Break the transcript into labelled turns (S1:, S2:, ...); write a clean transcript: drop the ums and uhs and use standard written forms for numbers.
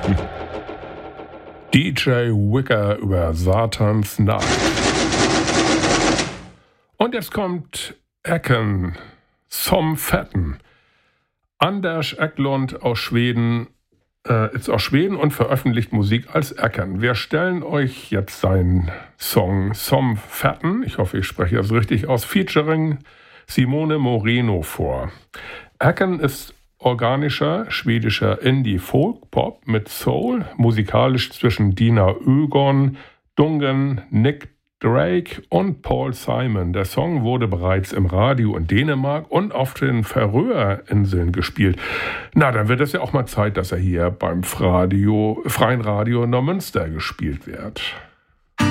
S1: DJ Wicker über Satans Nacht. Und jetzt kommt Ecken, som Fetten. Anders Eklund aus Schweden ist aus Schweden und veröffentlicht Musik als Ecken. Wir stellen euch jetzt seinen Song Som Fetten, ich hoffe, ich spreche das richtig aus, featuring Simone Moreno vor. Ecken ist organischer schwedischer Indie-Folk-Pop mit Soul, musikalisch zwischen Dina Ögon, Dungen, Nick Drake und Paul Simon. Der Song wurde bereits im Radio in Dänemark und auf den Färöerinseln gespielt. Na, dann wird es ja auch mal Zeit, dass er hier beim freien Radio Neumünster gespielt wird.